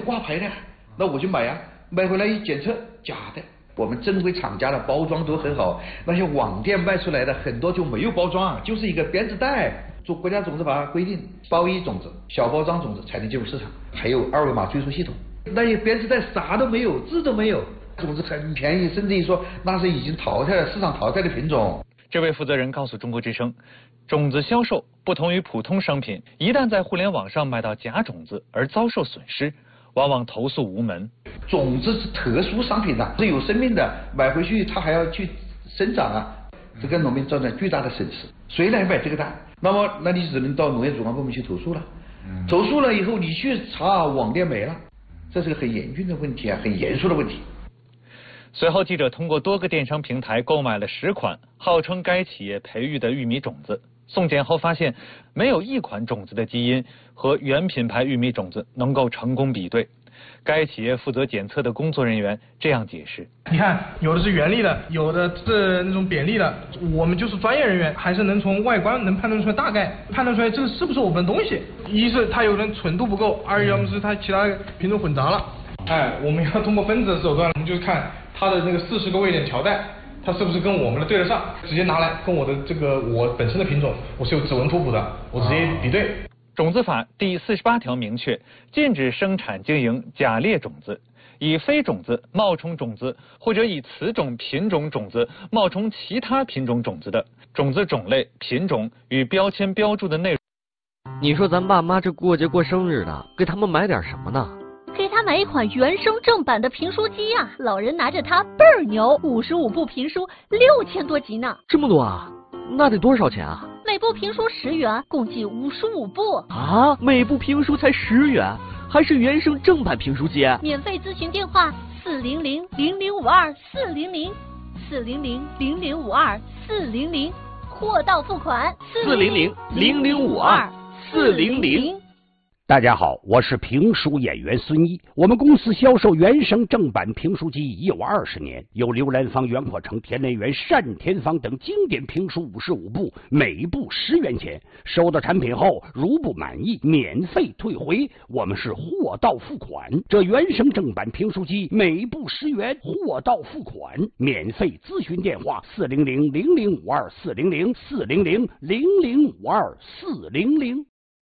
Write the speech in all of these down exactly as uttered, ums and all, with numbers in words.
挂牌的，那我就买啊，买回来一检测假的。我们正规厂家的包装都很好，那些网店卖出来的很多就没有包装，就是一个编织袋。做国家种子法规定，包一种子、小包装种子才能进入市场，还有二维码追溯系统。那些编织袋啥都没有，字都没有，种子很便宜，甚至于说那是已经淘汰了，市场淘汰的品种。 这位负责人告诉中国之声，种子销售不同于普通商品，一旦在互联网上买到假种子而遭受损失，往往投诉无门。 种子是特殊商品呐，是有生命的，买回去它还要去生长啊，这给农民造成巨大的损失。谁来买这个单？那么那你只能到农业主管部门去投诉了。嗯、投诉了以后，你去查网店没了，这是个很严峻的问题啊，很严肃的问题。 随后，记者通过多个电商平台购买了十款号称该企业培育的玉米种子，送检后发现，没有一款种子的基因和原品牌玉米种子能够成功比对。该企业负责检测的工作人员这样解释： 你看，有的是原粒的，有的是那种扁粒的，我们就是专业人员，还是能从外观能判断出来，大概判断出来这个是不是我们的东西。一是它有人纯度不够，二要么是它其他品种混杂了。哎，我们要通过分子的手段，我们就是看它的那个四十个位点条带，它是不是跟我们的对得上，直接拿来跟我的这个我本身的品种，我是有指纹图谱的，我直接比对。 种子法第四十八条明确，禁止生产经营假劣种子，以非种子冒充种子，或者以此种品种种子冒充其他品种种子的，种子种类、品种与标签标注的内容。 你说咱爸妈这过节过生日的，给他们买点什么呢？ 给他买一款原声正版的评书机啊！老人拿着它倍儿牛，五十五部评书，六千多集呢。 这么多啊？那得多少钱啊？ 每部评书十元，共计五十五部。 啊，每部评书才十元，还是原声正版评书机？ 免费咨询电话：四零零零零五二四零零，四零零零零五二四零零，货到付款。 四零零零零五二四零零。 大家好，我是评书演员孙一。我们公司销售原声正版评书机已有二十年，有刘兰芳、袁阔成、田连元、单田芳等经典评书五十五部，每部十元钱。收到产品后，如不满意，免费退回。我们是货到付款。这原声正版评书机每部十元，货到付款，免费咨询电话：四零零零零五二四零零四零零零零五二四零零。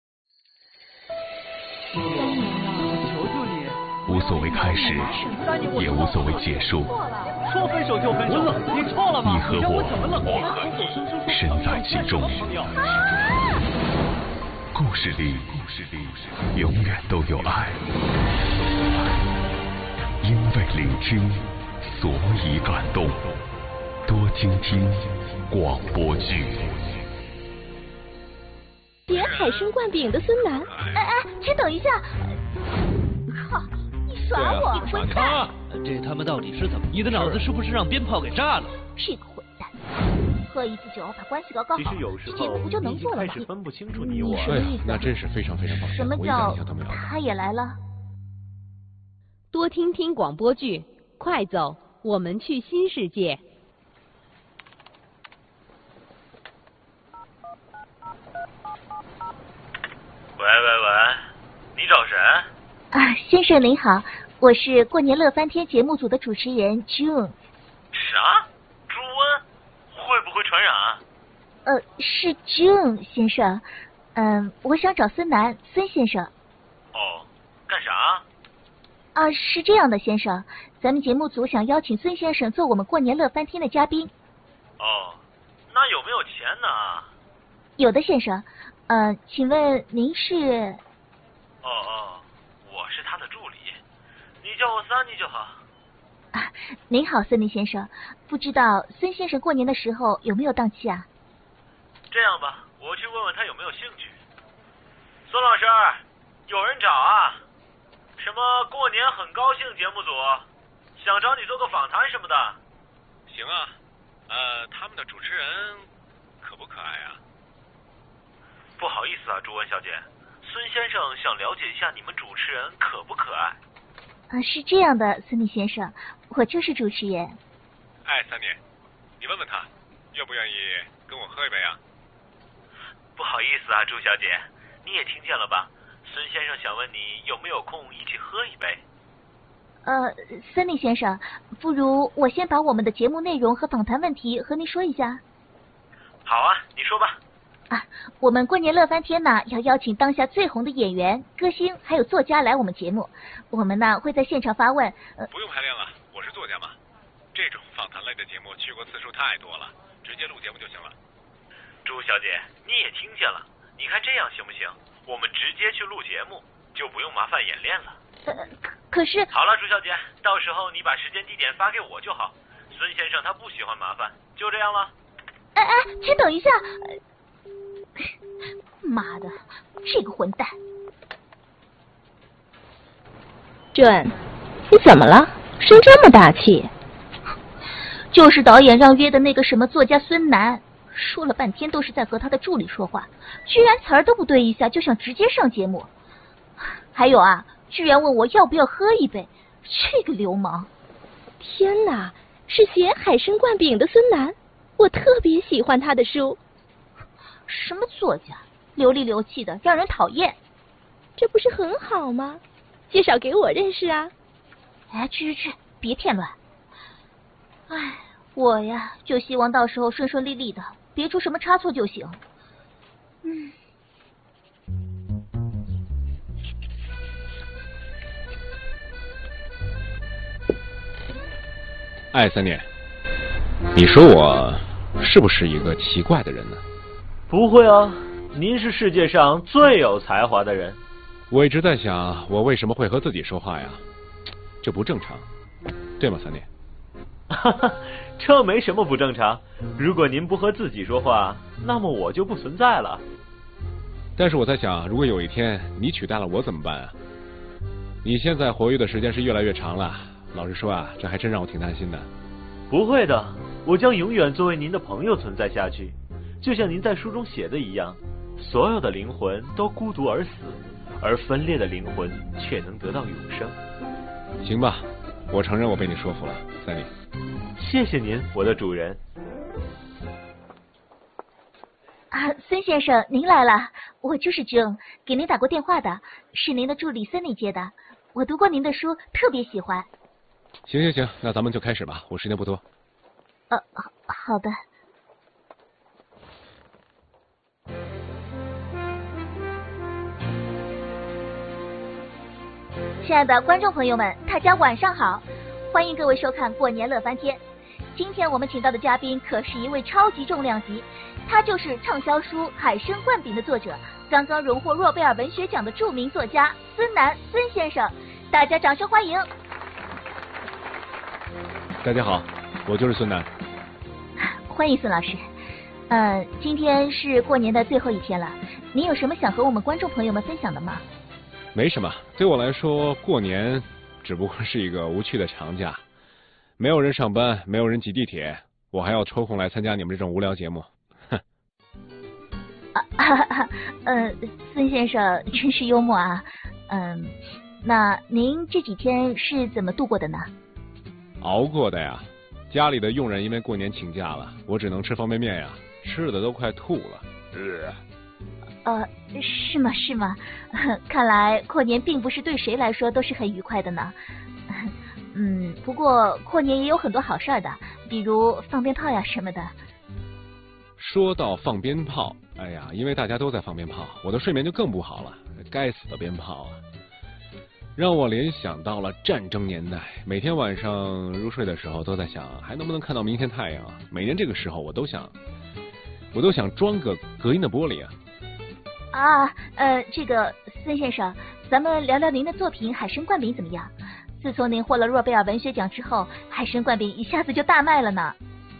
三年了，求求你！无所谓开始，也无所谓结束。说分手就分手，你错了吗？你和我，我和你，身在其中。故事里，故事里，永远都有爱。因为聆听，所以感动。多听听广播剧。 点海参灌饼的孙楠，哎哎，请等一下！靠，你耍我，你混蛋！ 这他们到底是怎么？你的脑子是不是让鞭炮给炸了？ 是个混蛋！喝一次酒，把关系搞搞好， 其实有时候节目不就能做了吗？ 开始分不清楚你我。 什么意思？ 那真是非常非常抱歉。 什么叫他也来了？ 多听听广播剧，快走，我们去新世界。 喂喂喂，你找谁？ 啊，先生您好，我是过年乐翻天节目组的主持人 June。 啥？猪瘟？会不会传染？ 呃，是 June 先生。嗯，我想找孙楠，孙先生。 哦，干啥？ 啊，是这样的，先生，咱们节目组想邀请孙先生做我们过年乐翻天的嘉宾。 哦，那有没有钱呢？ 有的，先生。呃，请问您是？ 哦哦，我是他的助理，你叫我三妮就好。 啊，您好，孙妮先生，不知道孙先生过年的时候有没有档期啊？ 这样吧，我去问问他有没有兴趣。孙老师，有人找啊？什么过年很高兴节目组，想找你做个访谈什么的。行啊，呃，他们的主持人可不可爱啊？不好意思啊，朱文小姐，孙先生想了解一下你们主持人可不可爱。 啊，是这样的，孙俪先生，我就是主持人。 哎，三妮，你问问他，愿不愿意跟我喝一杯啊？ 不好意思啊，朱小姐，你也听见了吧？ 孙先生想问你有没有空一起喝一杯。 呃，森林先生，不如我先把我们的节目内容和访谈问题和您说一下。 好啊，你说吧。 啊，我们过年乐翻天呢，要邀请当下最红的演员、歌星还有作家来我们节目。我们呢会在现场发问。呃， 不用排练了，我是作家嘛。这种访谈类的节目去过次数太多了，直接录节目就行了。 朱小姐，你也听见了，你看这样行不行？我们直接去录节目，就不用麻烦演练了。 呃，可可是…… 好了，朱小姐，到时候你把时间地点发给我就好。孙先生他不喜欢麻烦，就这样了。 哎哎，请等一下！妈的，这个混蛋！ 准，你怎么了？生这么大气？ 就是导演让约的那个什么作家孙楠，说了半天都是在和他的助理说话，居然词儿都不对一下就想直接上节目。还有啊，居然问我要不要喝一杯，这个流氓！ 天哪，是写《海参灌饼》的孙楠，我特别喜欢他的书。 什么作家，流里流气的，让人讨厌。 这不是很好吗？介绍给我认识啊！ 哎，去去去，别添乱。哎，我呀，就希望到时候顺顺利利的，别出什么差错就行。嗯。 哎，三年，你说我是不是一个奇怪的人呢？ 不会啊，您是世界上最有才华的人。 我一直在想，我为什么会和自己说话呀？这不正常，对吗，三年？ 哈哈，这没什么不正常。如果您不和自己说话，那么我就不存在了。 但是我在想，如果有一天你取代了我怎么办啊？你现在活跃的时间是越来越长了，老实说啊，这还真让我挺担心的。 不会的，我将永远作为您的朋友存在下去。就像您在书中写的一样，所有的灵魂都孤独而死，而分裂的灵魂却能得到永生。 行吧，我承认我被你说服了，三里。 谢谢您，我的主人。 啊，孙先生，您来了，我就是 June， 给您打过电话的，是您的助理森里接的。我读过您的书，特别喜欢。 行行行，那咱们就开始吧，我时间不多。 呃，好的。亲爱的观众朋友们，大家晚上好，欢迎各位收看《过年乐翻天》。今天我们请到的嘉宾可是一位超级重量级，他就是畅销书《海参灌饼》的作者，刚刚荣获诺贝尔文学奖的著名作家孙楠孙先生，大家掌声欢迎。 大家好，我就是孙楠。 欢迎孙老师。呃，今天是过年的最后一天了，您有什么想和我们观众朋友们分享的吗？ 没什么，对我来说，过年只不过是一个无趣的长假，没有人上班，没有人挤地铁，我还要抽空来参加你们这种无聊节目。哼。 啊啊呃，孙先生真是幽默啊。嗯，那您这几天是怎么度过的呢？ 熬过的呀，家里的佣人因为过年请假了，我只能吃方便面呀，吃的都快吐了。呃呃，是吗？是吗？看来过年并不是对谁来说都是很愉快的呢。嗯，不过过年也有很多好事儿的，比如放鞭炮呀什么的。 说到放鞭炮，哎呀，因为大家都在放鞭炮，我的睡眠就更不好了。该死的鞭炮啊，让我联想到了战争年代。每天晚上入睡的时候都在想，还能不能看到明天太阳啊？每年这个时候，我都想，我都想装个隔音的玻璃啊。 啊，呃，这个孙先生，咱们聊聊您的作品《海参灌饼》怎么样？自从您获了诺贝尔文学奖之后，《海参灌饼》一下子就大卖了呢。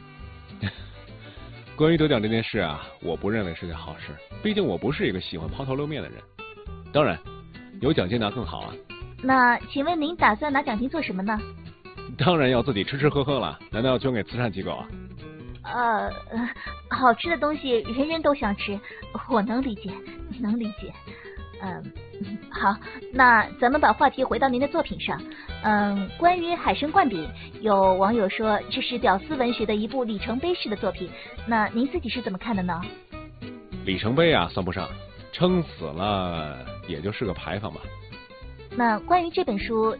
关于得奖这件事啊，我不认为是件好事，毕竟我不是一个喜欢抛头露面的人。当然，有奖金拿更好啊。 那请问您打算拿奖金做什么呢？ 当然要自己吃吃喝喝了，难道要捐给慈善机构啊？ 呃，好吃的东西人人都想吃，我能理解，能理解。嗯，好，那咱们把话题回到您的作品上。嗯，关于《海参灌饼》，有网友说这是屌丝文学的一部里程碑式的作品，那您自己是怎么看的呢？ 里程碑啊，算不上，撑死了也就是个牌坊吧。 那关于这本书，